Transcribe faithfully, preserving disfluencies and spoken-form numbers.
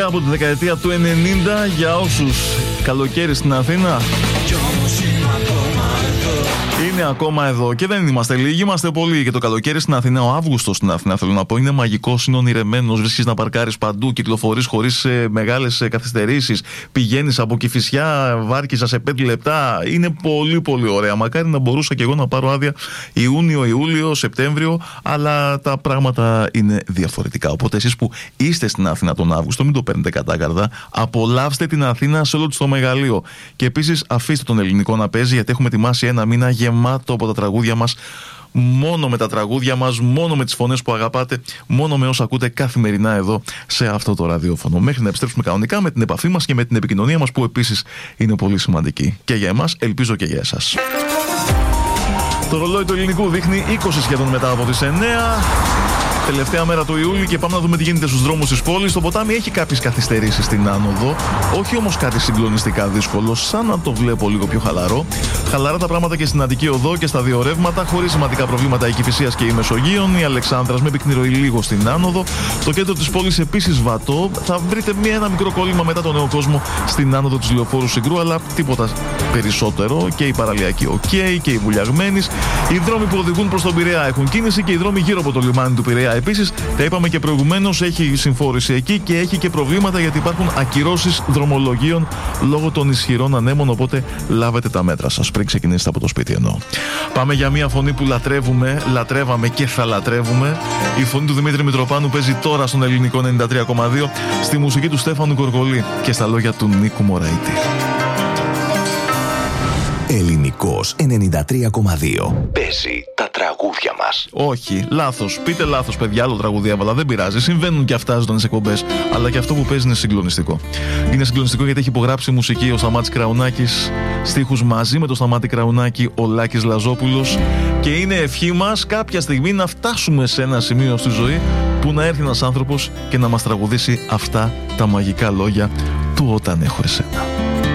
Από τη δεκαετία του ενενήντα για όσους καλοκαίρι στην Αθήνα. Είναι ακόμα εδώ και δεν είμαστε λίγοι, είμαστε πολλοί. Και το καλοκαίρι στην Αθήνα, ο Αύγουστος στην Αθήνα, θέλω να πω, είναι μαγικός, είναι ονειρεμένος. Βρίσκεις να παρκάρεις παντού, κυκλοφορείς χωρίς ε, μεγάλες ε, καθυστερήσεις. Πηγαίνεις από Κηφισιά, Βάρκηζα σε πέντε λεπτά. Είναι πολύ πολύ ωραία. Μακάρι να μπορούσα και εγώ να πάρω άδεια Ιούνιο, Ιούλιο, Σεπτέμβριο, αλλά τα πράγματα είναι διαφορετικά. Οπότε εσείς που είστε στην Αθήνα τον Αύγουστο, μην το παίρνετε κατάκαρδα. Απολαύστε την Αθήνα σε όλο της το μεγαλείο. Και επίσης αφήστε τον ελληνικό να παίζει, γιατί έχουμε ετοιμάσει ένα μήνα γεμάτο από τα τραγούδια μας. Μόνο με τα τραγούδια μας, μόνο με τις φωνές που αγαπάτε, μόνο με όσα ακούτε καθημερινά εδώ σε αυτό το ραδιόφωνο. Μέχρι να επιστρέψουμε κανονικά με την επαφή μας και με την επικοινωνία μας, που επίσης είναι πολύ σημαντική και για εμάς, ελπίζω και για εσάς. Το ρολόι του ελληνικού δείχνει είκοσι σχεδόν μετά από τις εννέα. Τελευταία μέρα του Ιούλη και πάμε να δούμε τι γίνεται στους δρόμους της πόλης. Το ποτάμι έχει κάποιες καθυστερήσεις στην άνοδο, όχι όμως κάτι συγκλονιστικά δύσκολο, σαν να το βλέπω λίγο πιο χαλαρό. Χαλαρά τα πράγματα και στην Αττική Οδό και στα δύο ρεύματα, χωρίς σημαντικά προβλήματα η Κηφισίας και η Μεσογείων. Η Αλεξάνδρας με πυκνή λίγο στην άνοδο. Το κέντρο της πόλης επίσης βατό. Θα βρείτε μία, ένα μικρό κόλλημα μετά τον Νέο Κόσμο στην άνοδο της Λεωφόρου Συγκρού, αλλά τίποτα περισσότερο. Και η παραλιακή οκ okay, και οι Βουλιαγμένης. Οι δρόμοι που οδηγούν προς τον Πειραιά έχουν κίνηση και οι δρόμοι γύρω από το λιμάνι του Πειραιά. Επίσης, τα είπαμε και προηγουμένως, έχει συμφόρηση εκεί και έχει και προβλήματα γιατί υπάρχουν ακυρώσεις δρομολογίων λόγω των ισχυρών ανέμων. Οπότε λάβετε τα μέτρα σας πριν ξεκινήσετε από το σπίτι εννοώ. Πάμε για μια φωνή που λατρεύουμε, λατρεύαμε και θα λατρεύουμε. Η φωνή του Δημήτρη Μητροπάνου παίζει τώρα στον ελληνικό ενενήντα τρία κόμμα δύο, στη μουσική του Στέφανου Κορκολή και στα λόγια του Νίκου Μωραϊτή. Ελληνικός ενενήντα τρία κόμμα δύο. Παίζει τα τραγούδια μας. Όχι, λάθος. Πείτε λάθος, παιδιά, άλλο τραγούδι έβαλα. Δεν πειράζει. Συμβαίνουν και αυτά ζωντανές εκπομπές. Αλλά και αυτό που παίζει είναι συγκλονιστικό. Είναι συγκλονιστικό γιατί έχει υπογράψει μουσική ο Σταμάτης Κραουνάκης, στίχους μαζί με τον Σταμάτη Κραουνάκη ο Λάκης Λαζόπουλος. Και είναι ευχή μας κάποια στιγμή να φτάσουμε σε ένα σημείο στη ζωή που να έρθει ένας άνθρωπος και να μας τραγουδήσει αυτά τα μαγικά λόγια του «Όταν έχω εσένα».